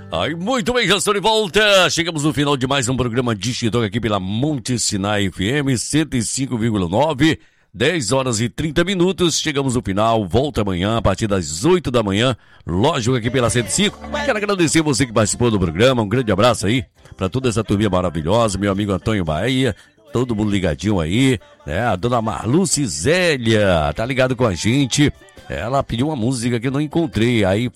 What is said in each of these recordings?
Ai, muito bem, já estou de volta. Chegamos no final de mais um programa de Chitoca aqui pela Monte Sinai FM 105,9, 10 horas e 30 minutos. Chegamos no final, volta amanhã a partir das 8 da manhã, lógico aqui pela 105. Quero agradecer você que participou do programa, um grande abraço aí para toda essa turminha maravilhosa, meu amigo Antônio Bahia, todo mundo ligadinho aí, né? A dona Marluce Zélia tá ligado com a gente. Ela pediu uma música que eu não encontrei, aí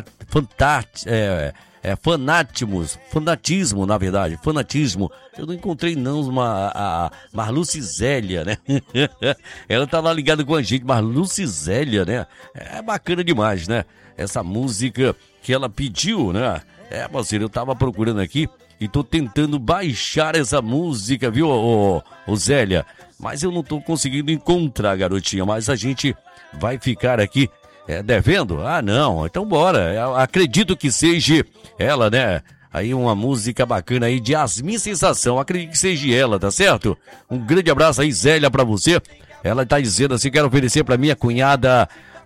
fanatismo, na verdade, fanatismo. Eu não encontrei não a Marluce Zélia, né? Ela tá lá ligada com a gente, Marluce Zélia, né? É bacana demais, né? Essa música que ela pediu, né? Parceiro, eu tava procurando aqui e tô tentando baixar essa música, viu, ô Zélia? Mas eu não tô conseguindo encontrar, garotinha, mas a gente vai ficar aqui devendo? Ah, não, então bora. Eu acredito que seja ela, né? Aí uma música bacana aí de Yasmin Sensação, acredito que seja ela, tá certo? Um grande abraço aí, Zélia, pra você. Ela tá dizendo assim, quero oferecer pra minha cunhada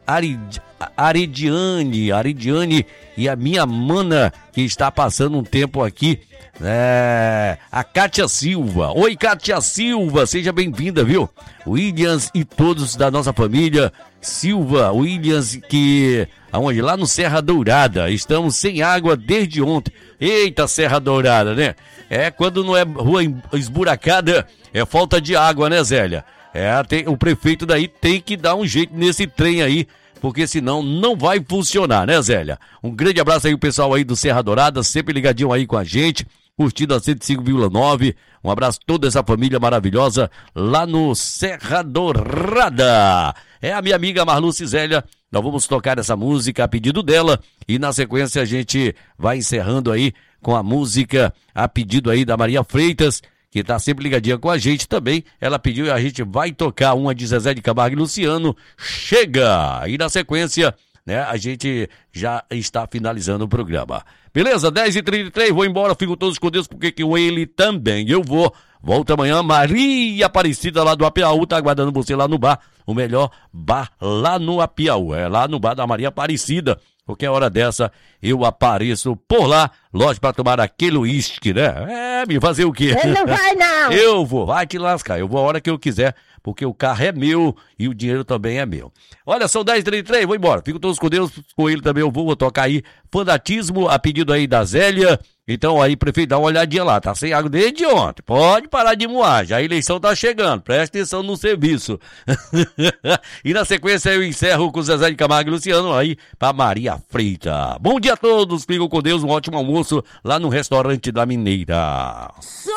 Aridiane e a minha mana que está passando um tempo aqui, a Kátia Silva. Oi, Kátia Silva, seja bem-vinda, viu? Williams e todos da nossa família Silva, Williams, que aonde? Lá no Serra Dourada, estamos sem água desde ontem. Eita, Serra Dourada, né? Quando não é rua esburacada, é falta de água, né, Zélia? O prefeito daí tem que dar um jeito nesse trem aí, porque senão não vai funcionar, né, Zélia? Um grande abraço aí o pessoal aí do Serra Dourada, sempre ligadinho aí com a gente, curtindo a 105,9. Um abraço a toda essa família maravilhosa lá no Serra Dourada. É a minha amiga Marluce Zélia. Nós vamos tocar essa música a pedido dela e na sequência a gente vai encerrando aí com a música a pedido aí da Maria Freitas, que tá sempre ligadinha com a gente também. Ela pediu e a gente vai tocar uma de Zezé de Camargo e Luciano, Chega! E na sequência, né, a gente já está finalizando o programa. Beleza? 10h33, vou embora, fico todos com Deus, porque com ele também eu vou. Volta amanhã, Maria Aparecida lá do Apiaú, tá aguardando você lá no bar, o melhor bar lá no Apiaú, lá no bar da Maria Aparecida. Qualquer hora dessa, eu apareço por lá, lógico, pra tomar aquele uísque, né? Me fazer o quê? Ele não vai, não! Eu vou, vai te lascar, eu vou a hora que eu quiser, porque o carro é meu e o dinheiro também é meu. Olha, são 10h33, vou embora, fico todos com Deus, com ele também eu vou tocar aí Fanatismo, a pedido aí da Zélia. Então aí, prefeito, dá uma olhadinha lá, tá sem água desde ontem, pode parar de moagem, a eleição tá chegando, presta atenção no serviço. E na sequência eu encerro com Zezé de Camargo e Luciano aí pra Maria Freitas. Bom dia a todos, ficam com Deus, um ótimo almoço lá no restaurante da Mineira.